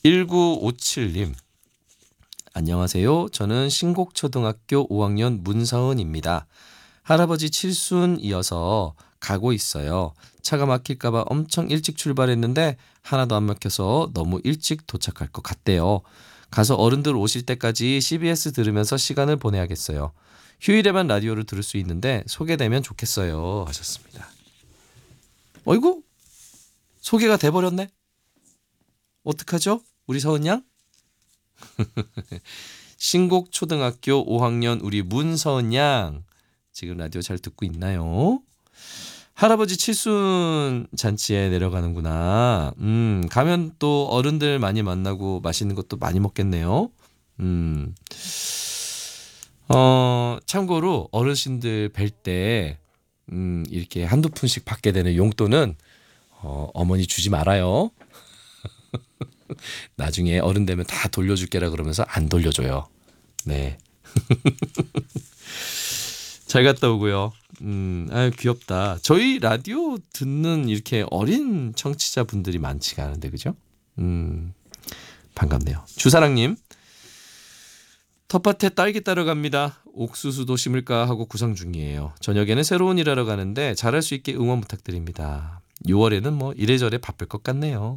1957님. 안녕하세요. 저는 신곡초등학교 5학년 문서은입니다. 할아버지 칠순 이어서 가고 있어요. 차가 막힐까봐 엄청 일찍 출발했는데 하나도 안 막혀서 너무 일찍 도착할 것 같대요. 가서 어른들 오실 때까지 CBS 들으면서 시간을 보내야겠어요. 휴일에만 라디오를 들을 수 있는데 소개되면 좋겠어요. 하셨습니다. 어이구, 소개가 돼버렸네. 어떡하죠? 우리 서은 양? 신곡초등학교 5학년 우리 문서은 양. 지금 라디오 잘 듣고 있나요? 할아버지 칠순 잔치에 내려가는구나. 가면 또 어른들 많이 만나고 맛있는 것도 많이 먹겠네요. 참고로 어르신들 뵐 때, 이렇게 한두 푼씩 받게 되는 용돈은, 어머니 주지 말아요. 나중에 어른 되면 다 돌려줄게라 그러면서 안 돌려줘요. 네. 잘 갔다 오고요. 아유, 귀엽다. 저희 라디오 듣는 이렇게 어린 청취자분들이 많지가 않은데, 그죠? 반갑네요. 주사랑님, 텃밭에 딸기 따러 갑니다. 옥수수도 심을까 하고 구상 중이에요. 저녁에는 새로운 일 하러 가는데 잘할 수 있게 응원 부탁드립니다. 6월에는 뭐 이래저래 바쁠 것 같네요.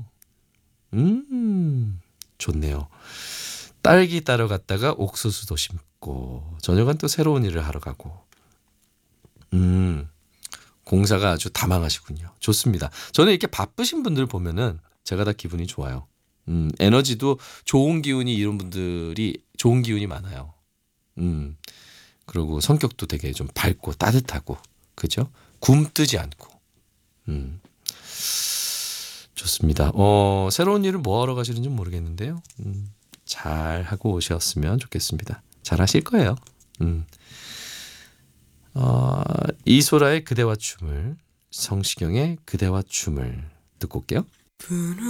좋네요. 딸기 따러 갔다가 옥수수도 심고 저녁은 또 새로운 일을 하러 가고. 공사가 아주 다망하시군요. 좋습니다. 저는 이렇게 바쁘신 분들 보면은 제가 다 기분이 좋아요. 에너지도 좋은 기운이 이런 분들이 좋은 기운이 많아요. 그리고 성격도 되게 좀 밝고 따뜻하고, 그죠? 굼뜨지 않고. 좋습니다. 새로운 일을 뭐 하러 가시는지 모르겠는데요. 잘 하고 오셨으면 좋겠습니다. 잘 하실 거예요. 이소라의 그대와 춤을, 성시경의 그대와 춤을 듣고 올게요.